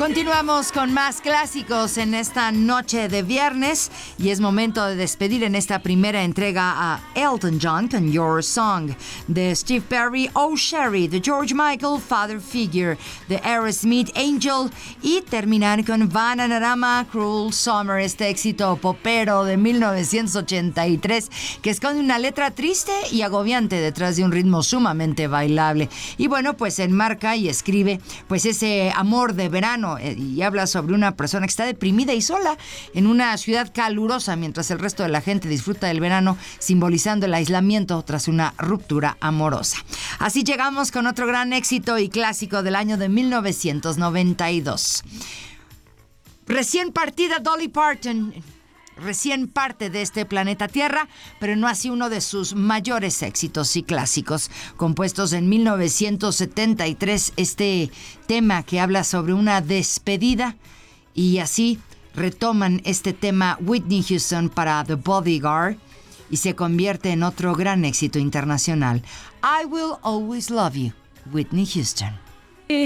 Continuamos con más clásicos en esta noche de viernes y es momento de despedir en esta primera entrega a Elton John con Your Song, de Steve Perry, Oh Sherry, de George Michael, Father Figure, de Aerosmith, Angel, y terminar con Bananarama, Cruel Summer, este éxito popero de 1983 que esconde una letra triste y agobiante detrás de un ritmo sumamente bailable. Y bueno, pues enmarca y escribe pues ese amor de verano y habla sobre una persona que está deprimida y sola en una ciudad calurosa mientras el resto de la gente disfruta del verano, simbolizando el aislamiento tras una ruptura amorosa. Así llegamos con otro gran éxito y clásico del año de 1992. Recién partida Dolly Parton, recién parte de este planeta Tierra, pero no así uno de sus mayores éxitos y clásicos. Compuestos en 1973, este tema que habla sobre una despedida, y así retoman este tema Whitney Houston para The Bodyguard y se convierte en otro gran éxito internacional. I Will Always Love You, Whitney Houston.